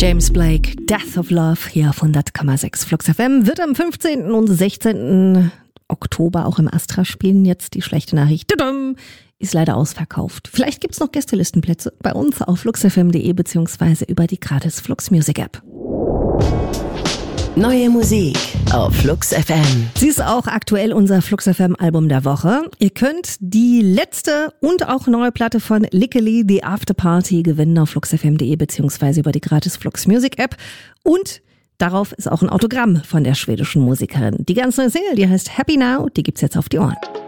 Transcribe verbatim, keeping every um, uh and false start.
James Blake, Death of Love, hier auf hundert Komma sechs Flux F M, wird am fünfzehnten und sechzehnten Oktober auch im Astra spielen. Jetzt die schlechte Nachricht, tudum, ist leider ausverkauft. Vielleicht gibt's noch Gästelistenplätze bei uns auf fluxfm punkt de beziehungsweise über die gratis Flux Music App. Neue Musik auf Flux F M. Sie ist auch aktuell unser Flux F M Album der Woche. Ihr könnt die letzte und auch neue Platte von Lickily, The After Party, gewinnen auf fluxfm punkt de beziehungsweise über die gratis Flux Music App. Und darauf ist auch ein Autogramm von der schwedischen Musikerin. Die ganz neue Single, die heißt Happy Now, die gibt's jetzt auf die Ohren.